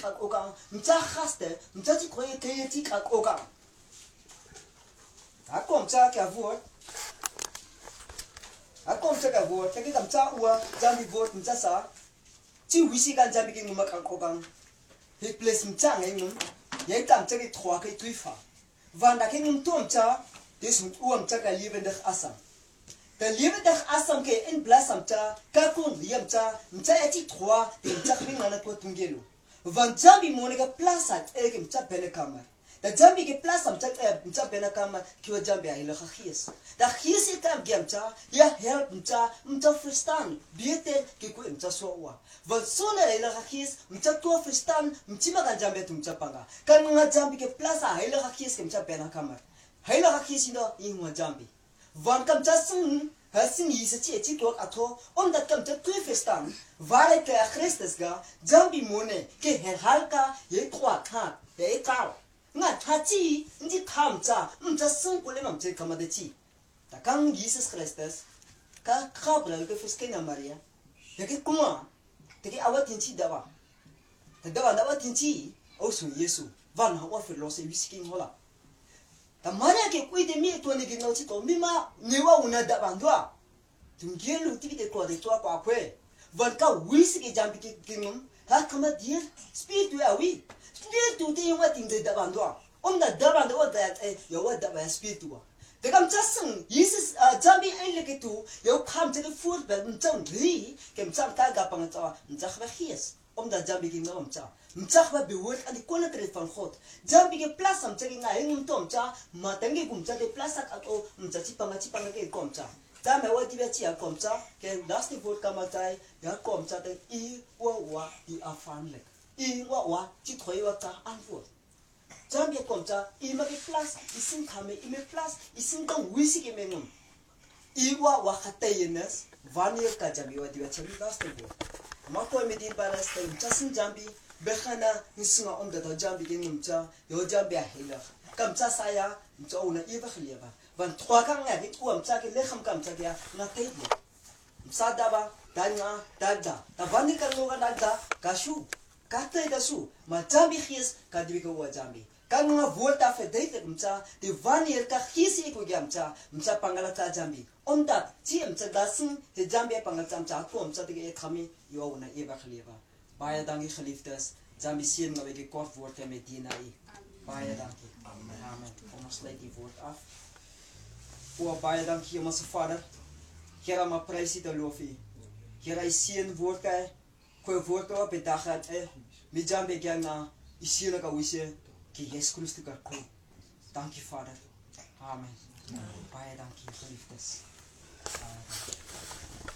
kakokang, mca haste, mca ti koye keye ti kakokang. Ako mca kya vote. Ako mca kya vote, teki ka mca ua, jambi vote mca sa. Ti wisi kan jambi ki nguma kakokang. Hik place mca ngay ngum, yang ka mca ki trois kay tuifa. Vanda ki ngum to mca, des mut ua mca ka liebendig asam. De liebendig asam ke in blas mca, kakon liam mca eti trois, de mca kring nana kwa tungelu. Van jambi monika plasat eke mca bene kamar. Da jambi ke plasa mca bene kamar kiwa jambi ahila khis. Da khis ikam mca ya help mca verstaan. Biete ke ku mca sowa. Van sona ahila khis mca tua verstaan mcima kan jambi tu mca panga. Kan nga jambi ke plasa ahila khis ke mca bene kamar. Ahila khis ino ingwa jambi. Van kam mca sing Hasin yisa chi echi tuak atho om dat kam tu festan vare ke Christus ga jambi mone ke halka ye kwa kha ye ka nga thachi ndi khamcha mcha sung kule mamche kamade chi ta kang Jesus Christus ka khabral ke fiske na Maria ye ke kuma te ke awat tinchi dawa te dawa tinchi o su Yesu van ha wa filose wisking hola ta Maria ke kuide mi to ne gino chi to mi ma newa una da bandwa tungelu ti de ko de to kwa kwe van ka wisi ke jambi ke gingum ha kama dia spiritu awi spiritu te wa ting de da bandwa onda da bandwa da yo wa da ba spiritu wa de kam chasung Jesus jambi ai le ke tu yo kham te food ba mchang ri ke mchang ta ga pang cha mchang ba khies onda jambi ke ngam cha mchak ba biwot ani kola tre van God jambi ke plus am chagi ngai ngum tom cha ma tangi gum cha de plus ak o mcha chi panga ke kom cha ta me wa ti ba chi a kom cha ke last vote ka ma tai ya kom cha de I wa I a fan le I wa chi thoi wa ta an vote jambi kom cha I ma ke plus isin khame I me plus isin kang wisi ke me ngum I wa khatayenes vanir ka jambi wa ti ba chi last vote ma ko me din para sta chasin jambi Bekhana nisinga omda ta jambi ke ngumcha yo jambi ahila kamcha saya mcha una iba khliaba van trois kan ngani tu amcha ke lekham kamcha ke na tayde msa daba danga dada ta vani kan loga dada kashu kate kasu ma jambi khis ka dibi ko wa jambi kan nga volta fe date mcha de vani ka khisi ko gamcha mcha pangala ta jambi omda chi mcha dasin he jambi pangala mcha ko mcha de khami yo una iba khliaba Baie dankie geliefdes. Jambi sien maar we kort woord en met Dina I. Baie dankie. Amen. Kom ons sluit die woord af. O baie dankie ons Vader. Here maar prys U te loof U. Here U sien woord kai. Ko woord op die dag het met jambi gana. U sien ka wise ki Jesus Christus ka kom. Dankie Vader. Amen. Baie dankie geliefdes.